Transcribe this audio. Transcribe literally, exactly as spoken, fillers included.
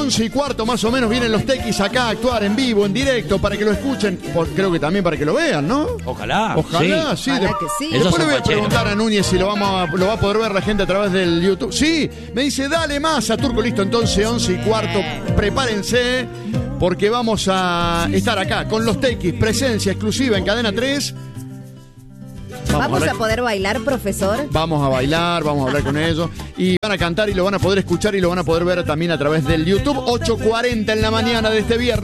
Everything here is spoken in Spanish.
once y cuarto más o menos vienen los Tequis acá a actuar en vivo, en directo, para que lo escuchen. Por, creo que también para que lo vean, ¿no? Ojalá. Ojalá, sí. sí. Ojalá De, que sí. Después le voy a preguntar a Núñez si lo, vamos a, lo va a poder ver la gente a través del YouTube. Sí, me dice, dale más a Turco. Listo, entonces once y cuarto, prepárense, porque vamos a estar acá con los Tequis, presencia exclusiva en Cadena tres. Vamos, ¿Vamos a, a poder bailar, profesor? Vamos a bailar, vamos a hablar con ellos. Y van a cantar y lo van a poder escuchar y lo van a poder ver también a través del YouTube. ocho cuarenta en la mañana de este viernes.